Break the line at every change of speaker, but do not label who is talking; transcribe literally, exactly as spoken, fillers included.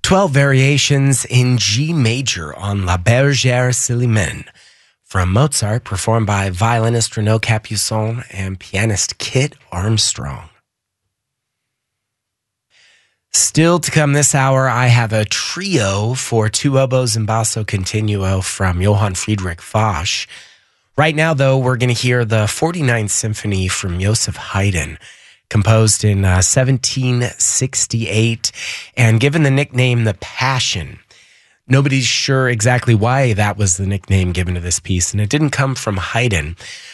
twelve variations in G major on La Bergère Célimène from Mozart, performed by violinist Renaud Capuçon and pianist Kit Armstrong. Still to come this hour, I have a trio for two oboes and basso continuo from Johann Friedrich Foch. Right now, though, we're going to hear the forty-ninth Symphony from Joseph Haydn, composed in uh, seventeen sixty-eight and given the nickname The Passion. Nobody's sure exactly why that was the nickname given to this piece, and it didn't come from Haydn,